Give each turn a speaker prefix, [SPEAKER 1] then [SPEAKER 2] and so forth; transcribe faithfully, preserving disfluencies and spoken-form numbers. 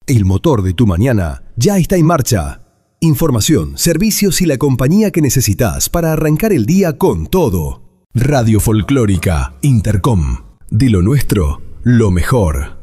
[SPEAKER 1] El motor de tu mañana ya está en marcha. Información, servicios y la compañía que necesitas para arrancar el día con todo. Radio Folclórica Intercom. De lo nuestro, lo mejor.